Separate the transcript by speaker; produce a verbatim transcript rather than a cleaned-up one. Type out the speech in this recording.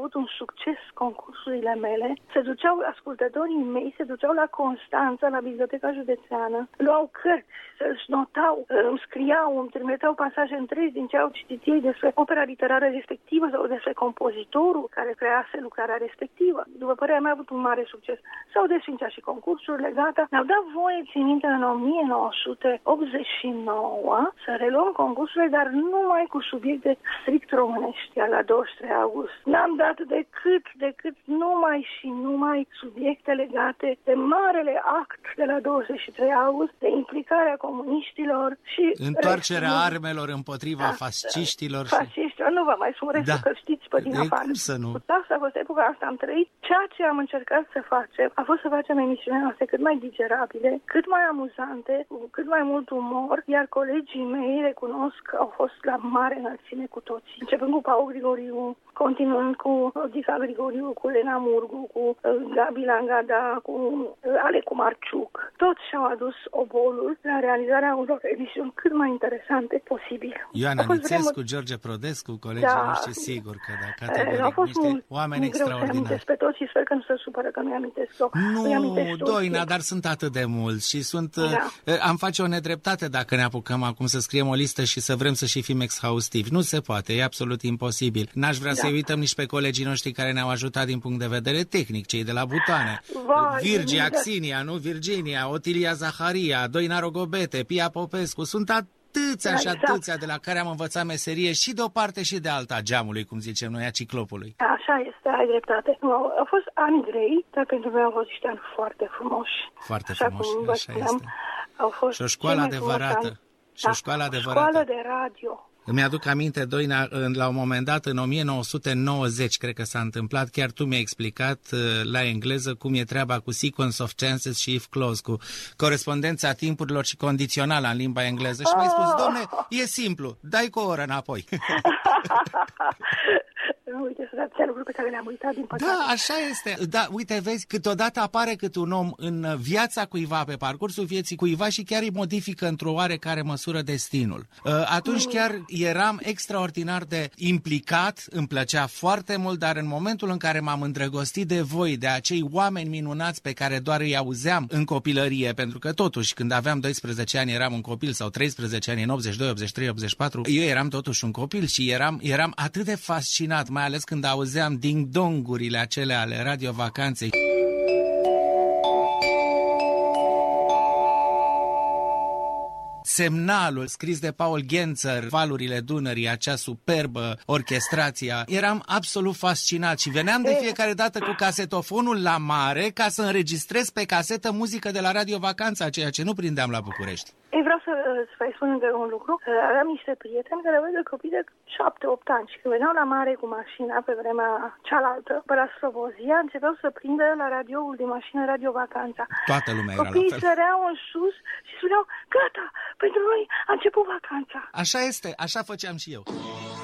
Speaker 1: avut un succes concursurile mele. Se duceau, ascultătorii mei se duceau la Constanța, la Biblioteca Județeană, luau cărți, își notau, îmi scriau, îmi trimiteau pasaje întregi din ce au citit ei despre opera literară respectivă sau despre compozitorul care crease lucrarea respectivă. După părerea mea, a avut un mare succes. S-au desfințat și concursurile, gata. Ne-au dat voie, țin minte, în o mie nouă sute optzeci și nouă să reluăm concursurile, dar numai cu subiecte strict românești, iar la douăzeci și trei august. N-am dat decât, decât numai și numai subiecte legate de marele act de la douăzeci și trei august, de implicarea comuniștilor și...
Speaker 2: Întoarcerea restul... armelor împotriva da, fasciștilor.
Speaker 1: Fasciștilor, și... nu vă mai spun restul, da. Că știți pe din
Speaker 2: de
Speaker 1: afară.
Speaker 2: Cum să nu?
Speaker 1: Asta a fost epoca asta, am trăit. Ceea ce am încercat să facem a fost să facem emisiunile noastre cât mai digerabile, cât mai amuzante, cu cât mai mult umor, iar colegii mei, recunosc, au fost la mare înălțime cu toți. Începând cu Paul Grigoriu, continuând cu Dica Grigoriu, cu Lena Murgu, cu Gabi Langada, cu Alecu Marciuc. Toți și-au adus obolul la realizarea unor emisiuni cât mai interesante posibil.
Speaker 2: Ioana Nițescu, vremuri... George Prodescu, colegii da. noștri, sigur că da, categoric, au fost niște mult, oameni extraordinari.
Speaker 1: Pe toți și sper că nu se supără că nu-i amintesc eu.
Speaker 2: Nu, Doina, dar sunt atât de mulți și sunt... Da. Am face o nedreptate dacă ne apucăm acum să scriem o listă și să vrem să și fim exhaustivi. Nu se poate, e absolut imposibil. N-aș vrea da. să uităm nici pe colegii noștri care ne-au ajutat din punct de vedere tehnic, cei de la Butoane. Vai, Virgia Axinia, nu Virginia, Otilia Zaharia, Doina Rogobete, Pia Popescu, sunt atâția da, și atâția exact. de la care am învățat meserie și de o parte și de alta geamului, cum zicem noi, a ciclopului.
Speaker 1: Așa este, ai dreptate. Au fost ani grei, dar pentru noi au fost niște ani foarte frumoși.
Speaker 2: Foarte
Speaker 1: așa
Speaker 2: frumoși,
Speaker 1: cum așa spuneam, este. Au fost
Speaker 2: și o școală adevărată. Și o școală adevărată.
Speaker 1: Școală de radio.
Speaker 2: Îmi aduc aminte, Doina, la un moment dat, în o mie nouă sute nouăzeci, cred că s-a întâmplat, chiar tu mi-ai explicat la engleză cum e treaba cu sequence of chances și if clause, cu corespondența timpurilor și condiționala în limba engleză. Și mi-ai spus, domne, e simplu, dai cu o oră înapoi.
Speaker 1: Uite, sunt atâtea lucruri pe care le-am uitat, din păcate.
Speaker 2: Da, așa este. Da, uite, vezi, câteodată apare cât un om în viața cuiva, pe parcursul vieții cuiva și chiar îi modifică într-o oarecare măsură destinul. Atunci chiar eram extraordinar de implicat, îmi plăcea foarte mult, dar în momentul în care m-am îndrăgostit de voi, de acei oameni minunați pe care doar îi auzeam în copilărie, pentru că totuși când aveam doisprezece ani eram un copil sau treisprezece ani, în optzeci și doi, optzeci și trei, optzeci și patru, eu eram totuși un copil și eram, eram atât de fascinat, mai ales când auzeam ding-dongurile acelea ale Radio Vacanței. Semnalul scris de Paul Genzer, Valurile Dunării, acea superbă orchestrația. Eram absolut fascinat și veneam de fiecare dată cu casetofonul la mare ca să înregistrez pe casetă muzică de la Radio Vacanța, ceea ce nu prindeam la București.
Speaker 1: Ei, vreau să îți mai spun încă un lucru. Aveam niște prieteni care aveau de copii de șapte opt ani și când veneau la mare cu mașina pe vremea cealaltă, pe la Slobozia, începeau să prindă la radioul din mașină Radio Vacanța.
Speaker 2: Toată lumea era
Speaker 1: Copiii
Speaker 2: la fel.
Speaker 1: săreau în sus și spuneau, gata, pentru noi a început vacanța.
Speaker 2: Așa este, așa făceam și eu.